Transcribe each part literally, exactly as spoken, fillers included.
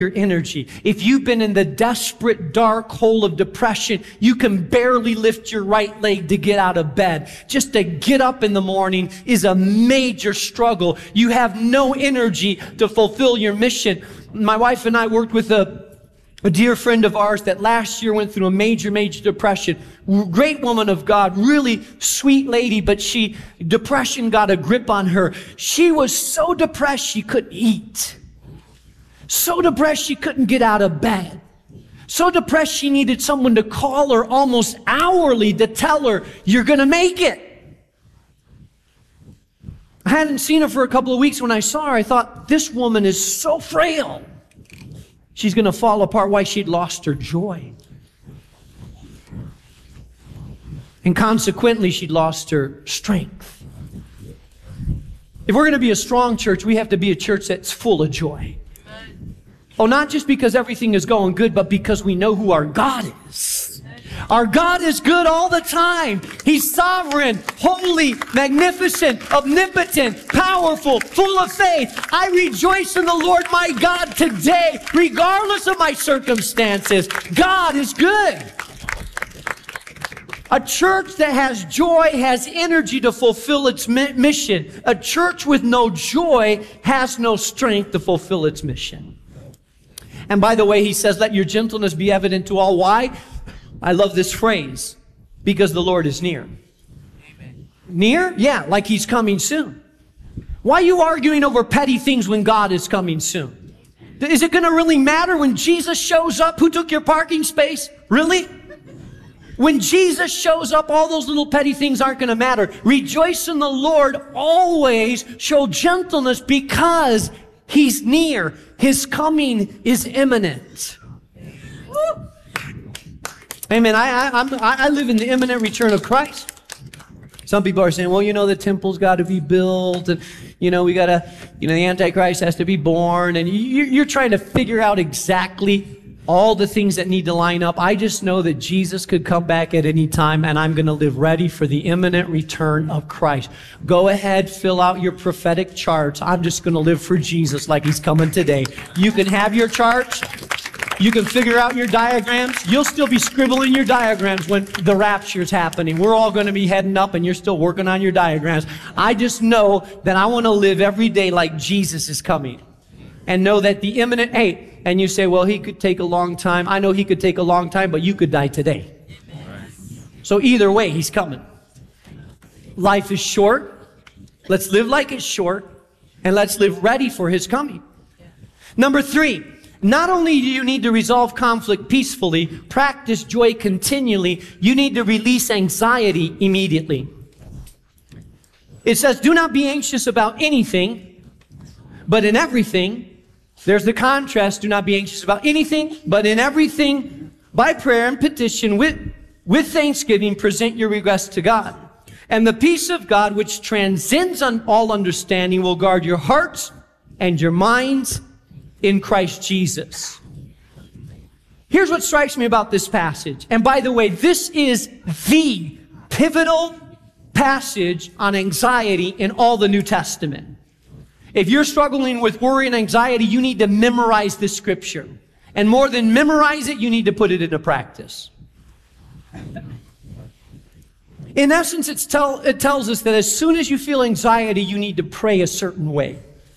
your energy. If you've been in the desperate dark hole of depression, you can barely lift your right leg to get out of bed. Just to get up in the morning is a major struggle. You have no energy to fulfill your mission. My wife and I worked with a, a dear friend of ours that last year went through a major, major depression. Great woman of God, really sweet lady, but she, depression got a grip on her. She was so depressed she couldn't eat. So depressed she couldn't get out of bed. So depressed she needed someone to call her almost hourly to tell her, you're going to make it. I hadn't seen her for a couple of weeks. When I saw her, I thought, this woman is so frail. She's going to fall apart. Why? She'd lost her joy. And consequently, she'd lost her strength. If we're going to be a strong church, we have to be a church that's full of joy. Oh, not just because everything is going good, but because we know who our God is. Our God is good all the time. He's sovereign, holy, magnificent, omnipotent, powerful, full of faith. I rejoice in the Lord my God today, regardless of my circumstances. God is good. A church that has joy has energy to fulfill its mi- mission. A church with no joy has no strength to fulfill its mission. And by the way, he says, let your gentleness be evident to all. Why? I love this phrase. Because the Lord is near. Amen. Near? Yeah, like he's coming soon. Why are you arguing over petty things when God is coming soon? Is it going to really matter when Jesus shows up? Who took your parking space? Really? When Jesus shows up, all those little petty things aren't going to matter. Rejoice in the Lord always. Show gentleness because he's near. His coming is imminent. Woo. Amen. I, I, I'm, I live in the imminent return of Christ. Some people are saying, well, you know, the temple's got to be built, and, you know, we got to, you know, the Antichrist has to be born, and you, you're trying to figure out exactly all the things that need to line up. I just know that Jesus could come back at any time, and I'm going to live ready for the imminent return of Christ. Go ahead, fill out your prophetic charts. I'm just going to live for Jesus like he's coming today. You can have your charts. You can figure out your diagrams. You'll still be scribbling your diagrams when the rapture's happening. We're all going to be heading up, and you're still working on your diagrams. I just know that I want to live every day like Jesus is coming, and know that the imminent, hey, and you say, well, he could take a long time. I know he could take a long time, but you could die today. So either way, he's coming. Life is short. Let's live like it's short, and let's live ready for his coming. Number three, not only do you need to resolve conflict peacefully, practice joy continually, you need to release anxiety immediately. It says, do not be anxious about anything, but in everything, there's the contrast. Do not be anxious about anything, but in everything, by prayer and petition, with, with thanksgiving, present your requests to God. And the peace of God, which transcends on all understanding, will guard your hearts and your minds in Christ Jesus. Here's what strikes me about this passage. And by the way, this is the pivotal passage on anxiety in all the New Testament. If you're struggling with worry and anxiety, you need to memorize this scripture. And more than memorize it, you need to put it into practice. In essence, it's tell, it tells us that as soon as you feel anxiety, you need to pray a certain way.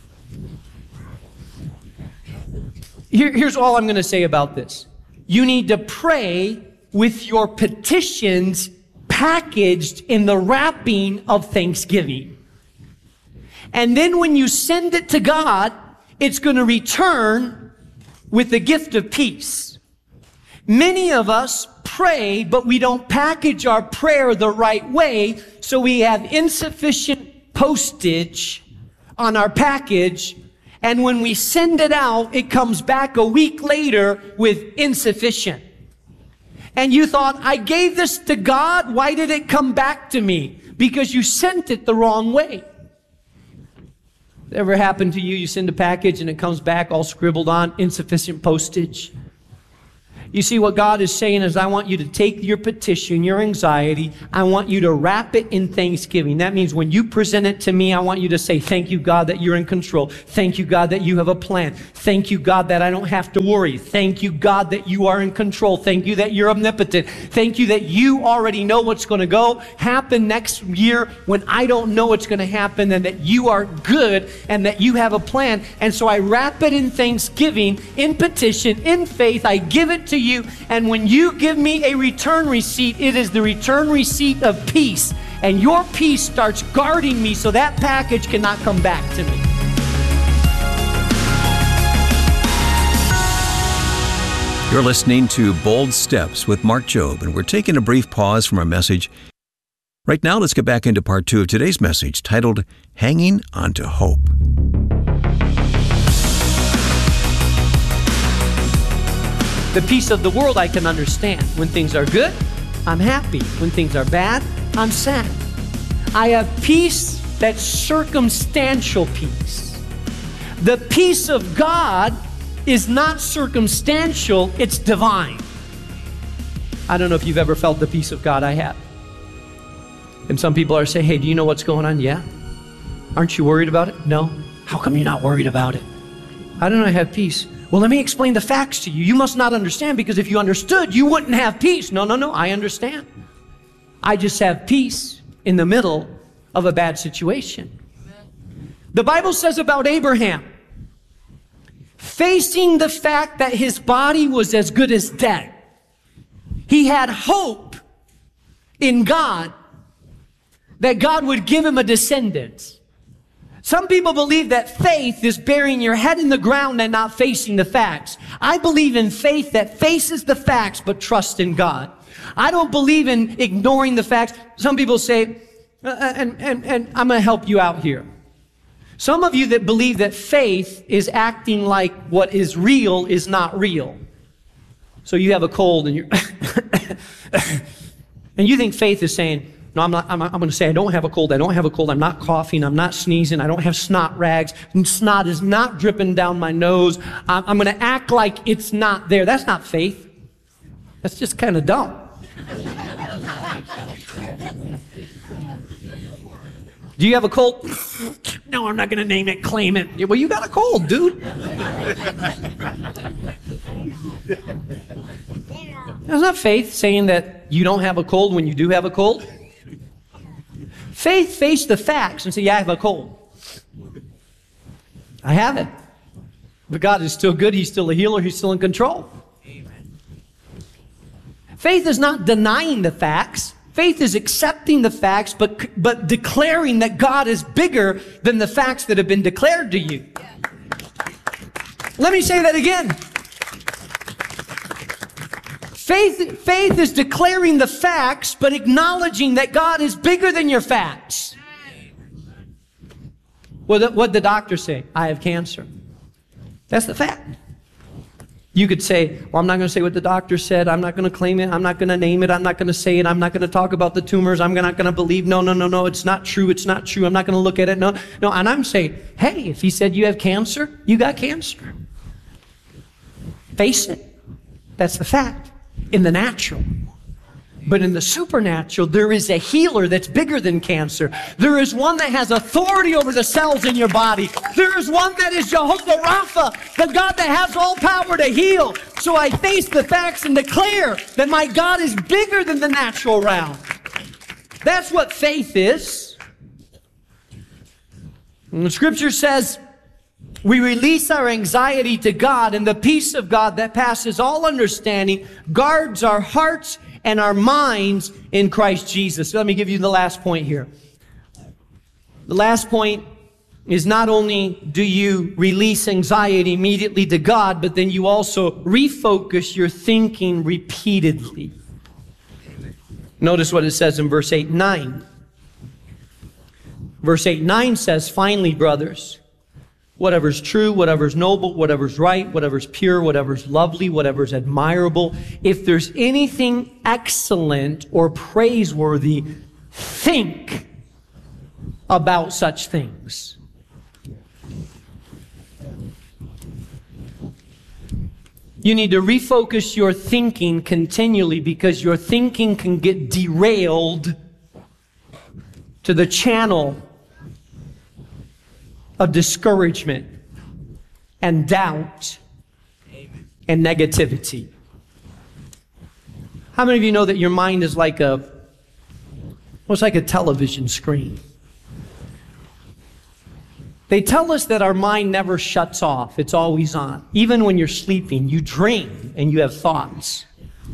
Here, here's all I'm going to say about this. You need to pray with your petitions packaged in the wrapping of thanksgiving. And then when you send it to God, it's going to return with the gift of peace. Many of us pray, but we don't package our prayer the right way, so we have insufficient postage on our package, and when we send it out, it comes back a week later with insufficient. And you thought, I gave this to God, why did it come back to me? Because you sent it the wrong way. Ever happened to you? You send a package and it comes back all scribbled on, insufficient postage. You see, what God is saying is, I want you to take your petition, your anxiety, I want you to wrap it in thanksgiving. That means when you present it to me, I want you to say, thank you, God, that you're in control. Thank you, God, that you have a plan. Thank you, God, that I don't have to worry. Thank you, God, that you are in control. Thank you that you're omnipotent. Thank you that you already know what's going to go happen next year when I don't know what's going to happen, and that you are good and that you have a plan. And so I wrap it in thanksgiving, in petition, in faith. I give it to you, and when you give me a return receipt, it is the return receipt of peace, and your peace starts guarding me so that package cannot come back to me. You're listening to Bold Steps with Mark Jobe, and we're taking a brief pause from our message. Right now, let's get back into part two of today's message, titled Hanging Onto Hope. The peace of the world I can understand. When things are good, I'm happy. When things are bad, I'm sad. I have peace that's circumstantial peace. The peace of God is not circumstantial, it's divine. I don't know if you've ever felt the peace of God. I have. And some people are saying, hey, do you know what's going on? Yeah. Aren't you worried about it? No. How come you're not worried about it? I don't know, I have peace. Well, let me explain the facts to you. You must not understand, because if you understood, you wouldn't have peace. No, no, no, I understand. I just have peace in the middle of a bad situation. The Bible says about Abraham, facing the fact that his body was as good as dead, he had hope in God that God would give him a descendant. Some people believe that faith is burying your head in the ground and not facing the facts. I believe in faith that faces the facts but trusts in God. I don't believe in ignoring the facts. Some people say, uh, and, and, and I'm going to help you out here. Some of you that believe that faith is acting like what is real is not real. So you have a cold and you're, and you think faith is saying, no, I'm not, I'm, I'm going to say I don't have a cold, I don't have a cold, I'm not coughing, I'm not sneezing, I don't have snot rags, and snot is not dripping down my nose, I'm, I'm going to act like it's not there. That's not faith. That's just kind of dumb. Do you have a cold? No, I'm not going to name it, claim it. Well, you got a cold, dude. That's not faith saying that you don't have a cold when you do have a cold. Faith faced the facts and said, yeah, I have a cold. I have it. But God is still good. He's still a healer. He's still in control. Amen. Faith is not denying the facts. Faith is accepting the facts, but, but declaring that God is bigger than the facts that have been declared to you. Let me say that again. Faith, faith is declaring the facts, but acknowledging that God is bigger than your facts. Well, what did the doctor say? I have cancer. That's the fact. You could say, well, I'm not going to say what the doctor said. I'm not going to claim it. I'm not going to name it. I'm not going to say it. I'm not going to talk about the tumors. I'm not going to believe. No, no, no, no. It's not true. It's not true. I'm not going to look at it. No, no. And I'm saying, hey, if he said you have cancer, you got cancer. Face it. That's the fact. In the natural. But in the supernatural, there is a healer that's bigger than cancer. There is one that has authority over the cells in your body. There is one that is Jehovah Rapha, the God that has all power to heal. So I face the facts and declare that my God is bigger than the natural realm. That's what faith is. And the scripture says, we release our anxiety to God, and the peace of God that passes all understanding guards our hearts and our minds in Christ Jesus. So let me give you the last point here. The last point is not only do you release anxiety immediately to God, but then you also refocus your thinking repeatedly. Notice what it says in verse eight and nine. Verse eight and nine says, finally, brothers, whatever's true, whatever's noble, whatever's right, whatever's pure, whatever's lovely, whatever's admirable, if there's anything excellent or praiseworthy, think about such things. You need to refocus your thinking continually because your thinking can get derailed to the channel of discouragement and doubt and negativity. How many of you know that your mind is like a, well, it's like a television screen? They tell us that our mind never shuts off. It's always on. Even when you're sleeping, you dream and you have thoughts.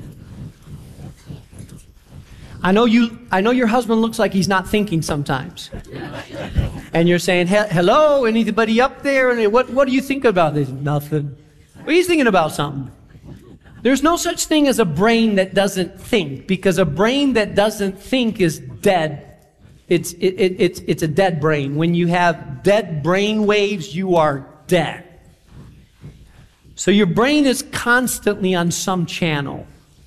I know you, I know your husband looks like he's not thinking sometimes. And you're saying, hello, anybody up there? And what, what do you think about this? Nothing. Well, he's thinking about something. There's no such thing as a brain that doesn't think, because a brain that doesn't think is dead. It's, it, it, it's, it's a dead brain. When you have dead brain waves, you are dead. So your brain is constantly on some channel.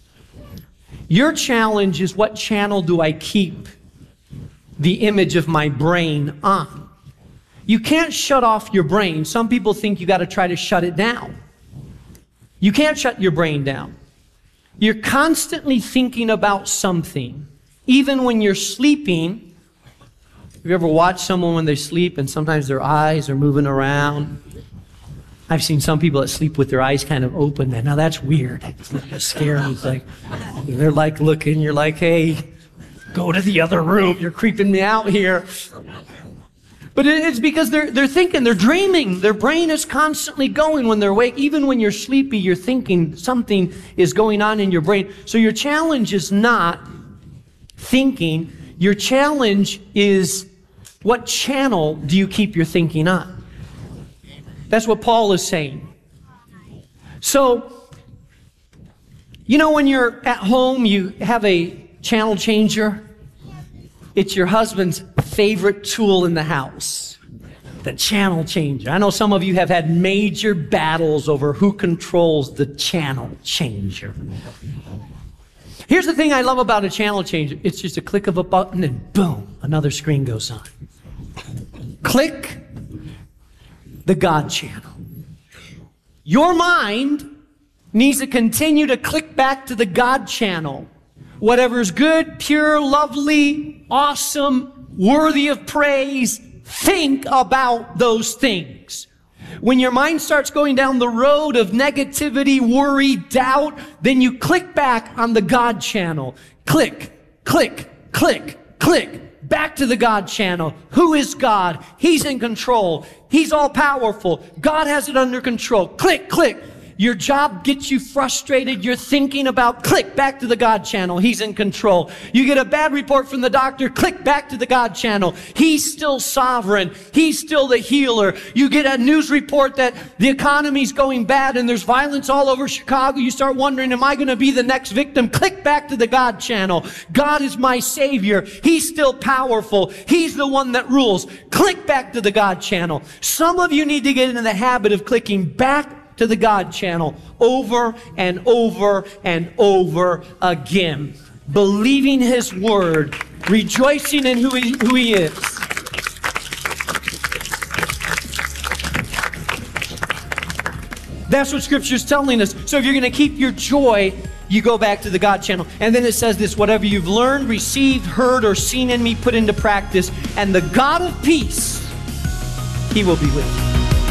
Your challenge is, what channel do I keep the image of my brain on? You can't shut off your brain. Some people think you got to try to shut it down. You can't shut your brain down. You're constantly thinking about something. Even when you're sleeping, have you ever watched someone when they sleep and sometimes their eyes are moving around? I've seen some people that sleep with their eyes kind of open. Now that's weird. It's scary. It's like, they're like looking, you're like, hey, go to the other room. You're creeping me out here. But it's because they're, they're thinking, they're dreaming. Their brain is constantly going when they're awake. Even when you're sleepy, you're thinking something is going on in your brain. So your challenge is not thinking. Your challenge is, what channel do you keep your thinking on? That's what Paul is saying. So, you know, when you're at home, you have a channel changer. It's your husband's favorite tool in the house, the channel changer. I know some of you have had major battles over who controls the channel changer. Here's the thing I love about a channel changer. It's just a click of a button and boom, another screen goes on. Click the God channel. Your mind needs to continue to click back to the God channel. Whatever's good, pure, lovely, awesome, worthy of praise, think about those things. When your mind starts going down the road of negativity, worry, doubt, then you click back on the God channel. Click, click, click, click. Back to the God channel. Who is God? He's in control. He's all powerful. God has it under control. Click, click. Your job gets you frustrated. You're thinking about, click back to the God channel. He's in control. You get a bad report from the doctor. Click back to the God channel. He's still sovereign. He's still the healer. You get a news report that the economy's going bad and there's violence all over Chicago. You start wondering, am I going to be the next victim? Click back to the God channel. God is my Savior. He's still powerful. He's the one that rules. Click back to the God channel. Some of you need to get into the habit of clicking back to the God channel over and over and over again, believing His word, rejoicing in who he, who he is. That's what Scripture's telling us. So if you're going to keep your joy, you go back to the God channel. And then it says this: whatever you've learned, received, heard, or seen in me, put into practice, and the God of peace, He will be with you.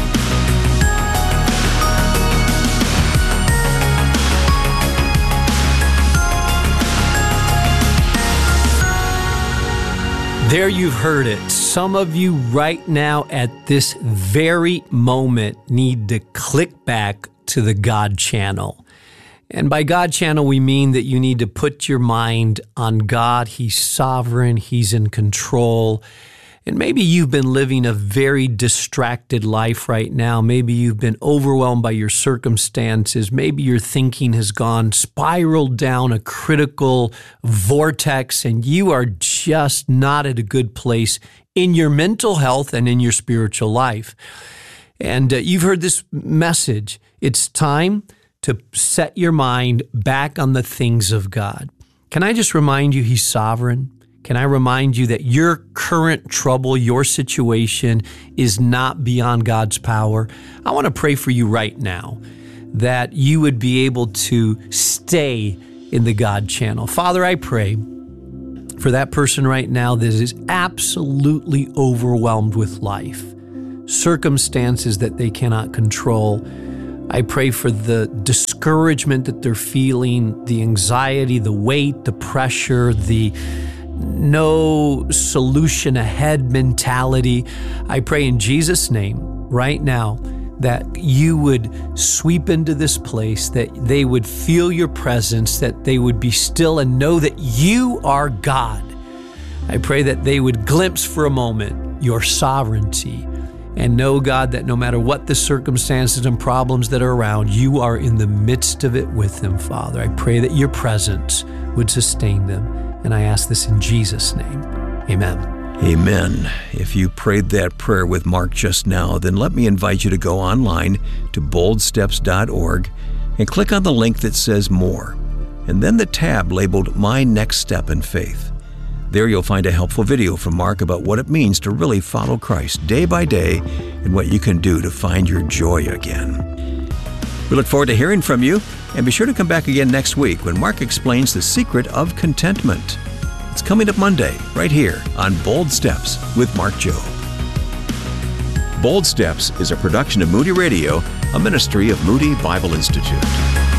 There you've heard it. Some of you right now at this very moment need to click back to the God channel. And by God channel, we mean that you need to put your mind on God. He's sovereign. He's in control. And maybe you've been living a very distracted life right now. Maybe you've been overwhelmed by your circumstances. Maybe your thinking has gone spiraled down a critical vortex, and you are just not at a good place in your mental health and in your spiritual life. And uh, you've heard this message. It's time to set your mind back on the things of God. Can I just remind you, He's sovereign? Can I remind you that your current trouble, your situation is not beyond God's power? I want to pray for you right now that you would be able to stay in the God channel. Father, I pray for that person right now that is absolutely overwhelmed with life, circumstances that they cannot control. I pray for the discouragement that they're feeling, the anxiety, the weight, the pressure, the no solution ahead mentality. I pray in Jesus' name right now that you would sweep into this place, that they would feel your presence, that they would be still and know that you are God. I pray that they would glimpse for a moment your sovereignty and know, God, that no matter what the circumstances and problems that are around, you are in the midst of it with them, Father. I pray that your presence would sustain them, and I ask this in Jesus' name. Amen. Amen. If you prayed that prayer with Mark just now, then let me invite you to go online to bold steps dot org and click on the link that says More, and then the tab labeled My Next Step in Faith. There you'll find a helpful video from Mark about what it means to really follow Christ day by day and what you can do to find your joy again. We look forward to hearing from you, and be sure to come back again next week when Mark explains the secret of contentment. It's coming up Monday, right here on Bold Steps with Mark Jobe. Bold Steps is a production of Moody Radio, a ministry of Moody Bible Institute.